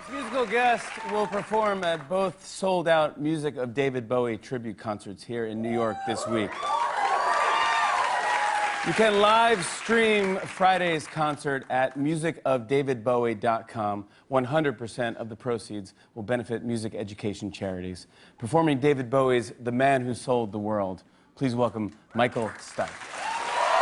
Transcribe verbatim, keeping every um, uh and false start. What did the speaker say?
Musical guest will perform at both sold-out Music of David Bowie tribute concerts here in New York this week. You can live stream Friday's concert at music of david bowie dot com. one hundred percent of the proceeds will benefit music education charities. Performing David Bowie's The Man Who Sold the World, please welcome Michael Stipe.